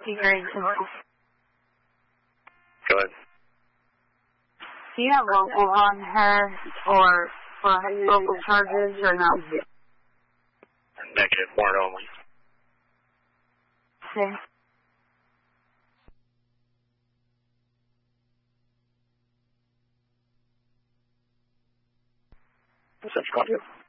Grade 6. Go ahead. Do you have local on her or for local charges or no? Negative, warrant only. Okay. Central Contact.